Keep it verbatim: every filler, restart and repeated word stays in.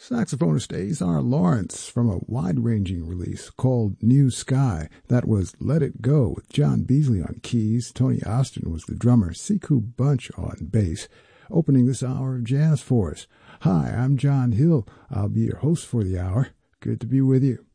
Saxophonist Azar Lawrence from a wide-ranging release called New Sky. That was Let It Go with John Beasley on keys. Tony Austin was the drummer. Siku Bunch on bass. Opening this hour of jazz for us. Hi, I'm John Hill. I'll be your host for the hour. Good to be with you.